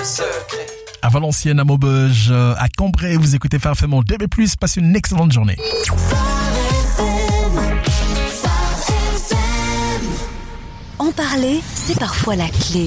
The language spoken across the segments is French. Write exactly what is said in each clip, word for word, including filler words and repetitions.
le secret. À Valenciennes, à Maubeuge, à Cambrai, vous écoutez Phare F M en D B plus, passez une excellente journée. En parler, c'est parfois la clé.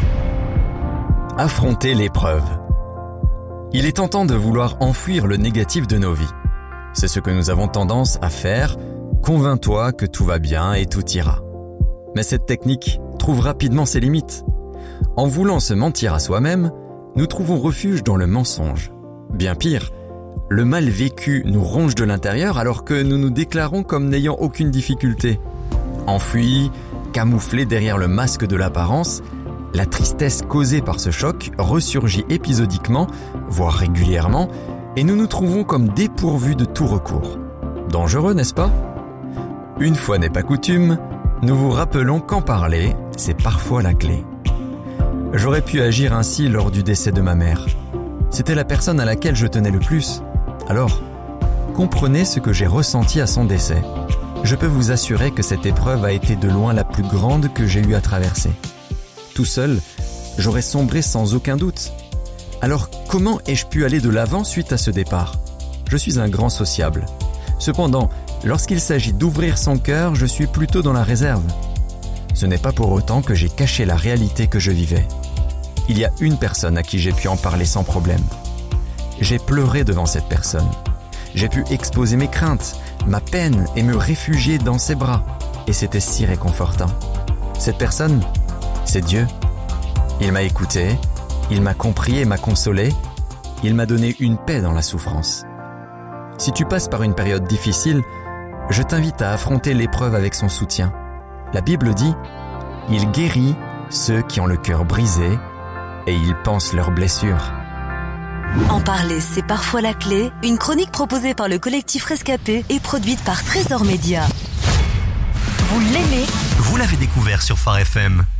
Affronter l'épreuve. Il est tentant de vouloir enfuir le négatif de nos vies. C'est ce que nous avons tendance à faire. Convainc-toi que tout va bien et tout ira. Mais cette technique trouve rapidement ses limites. En voulant se mentir à soi-même, nous trouvons refuge dans le mensonge. Bien pire, le mal vécu nous ronge de l'intérieur alors que nous nous déclarons comme n'ayant aucune difficulté. Enfui, camouflé derrière le masque de l'apparence, la tristesse causée par ce choc ressurgit épisodiquement, voire régulièrement, et nous nous trouvons comme dépourvus de tout recours. Dangereux, n'est-ce pas ? Une fois n'est pas coutume, nous vous rappelons qu'en parler, c'est parfois la clé. J'aurais pu agir ainsi lors du décès de ma mère. C'était la personne à laquelle je tenais le plus. Alors, comprenez ce que j'ai ressenti à son décès. Je peux vous assurer que cette épreuve a été de loin la plus grande que j'ai eu à traverser. Tout seul, j'aurais sombré sans aucun doute. Alors, comment ai-je pu aller de l'avant suite à ce départ ? Je suis un grand sociable. Cependant, lorsqu'il s'agit d'ouvrir son cœur, je suis plutôt dans la réserve. Ce n'est pas pour autant que j'ai caché la réalité que je vivais. Il y a une personne à qui j'ai pu en parler sans problème. J'ai pleuré devant cette personne. J'ai pu exposer mes craintes, ma peine et me réfugier dans ses bras. Et c'était si réconfortant. Cette personne, c'est Dieu. Il m'a écouté, il m'a compris et m'a consolé. Il m'a donné une paix dans la souffrance. Si tu passes par une période difficile, je t'invite à affronter l'épreuve avec son soutien. La Bible dit « Il guérit ceux qui ont le cœur brisé et il pense leurs blessures. » En parler, c'est parfois la clé. Une chronique proposée par le collectif Rescapé et produite par Trésor Média. Vous l'aimez ? Vous l'avez découvert sur Phare F M.